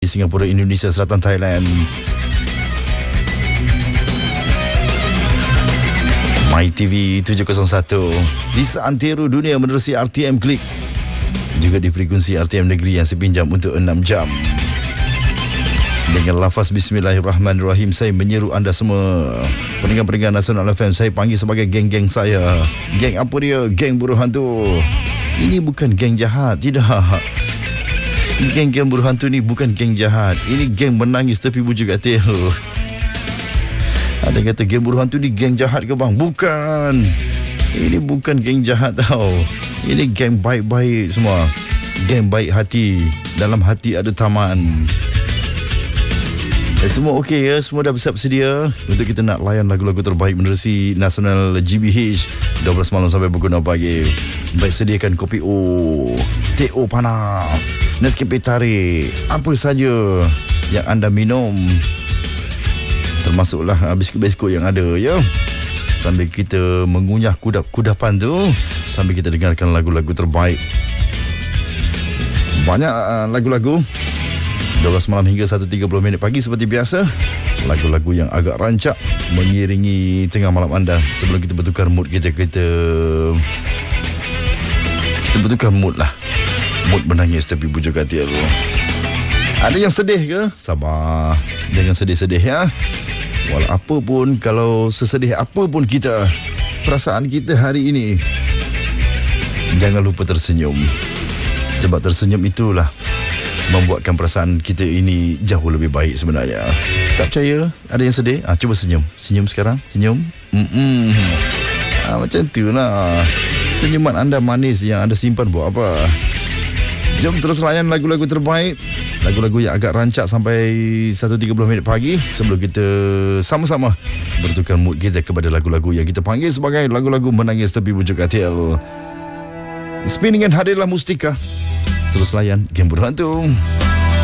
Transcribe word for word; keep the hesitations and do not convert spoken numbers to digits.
di Singapura, Indonesia, Selatan Thailand. MyTV tujuh kosong satu di seantero dunia menerusi R T M Klik, juga di frekuensi R T M Negeri yang sepinjam untuk enam jam. Dengan lafaz Bismillahirrahmanirrahim, saya menyeru anda semua pendengar-pendengar Nasional F M, saya panggil sebagai geng-geng saya. Geng apa dia? Geng buruh hantu. Ini bukan geng jahat, tidak. Geng-geng buruh hantu ni bukan geng jahat. Ini geng menangis tepi bujuk katil. Ada kata geng buruh hantu ni geng jahat ke bang? Bukan. Ini bukan geng jahat tau. Ini geng baik-baik semua. Geng baik hati. Dalam hati ada taman. Eh, semua okey ya? Semua dah bersiap sedia untuk kita nak layan lagu-lagu terbaik menerusi Nasional G B H dua belas malam sampai pukul enam pagi. Baik, sediakan kopi O, teh O panas, Nescafe tarik, apa saja yang anda minum, termasuklah biskut-biskut yang ada ya. Sambil kita mengunyah kudap-kudapan tu, sambil kita dengarkan lagu-lagu terbaik. Banyak uh, lagu-lagu dua belas malam hingga satu tiga puluh minit pagi seperti biasa. Lagu-lagu yang agak rancak mengiringi tengah malam anda. Sebelum kita bertukar mood kita, kita Kita bertukar mood lah. Mood menangis tepi bujuk katil. Ada yang sedih ke? Sabar, jangan sedih-sedih ya. Walau apa pun, kalau sesedih apa pun kita, perasaan kita hari ini, jangan lupa tersenyum. Sebab tersenyum itulah membuatkan perasaan kita ini jauh lebih baik sebenarnya. Tak percaya? Ada yang sedih? Ah, cuba senyum. Senyum sekarang. Senyum. Mm-mm. Ah, macam tu lah. Senyuman anda manis yang anda simpan buat apa? Jom terus layan lagu-lagu terbaik. Lagu-lagu yang agak rancak sampai satu tiga puluh minit pagi. Sebelum kita sama-sama bertukar mood kita kepada lagu-lagu yang kita panggil sebagai lagu-lagu menangis tepi bujuk katil. Spinningan hadirlah Mustika. Terus layan Game Buruh Hantu.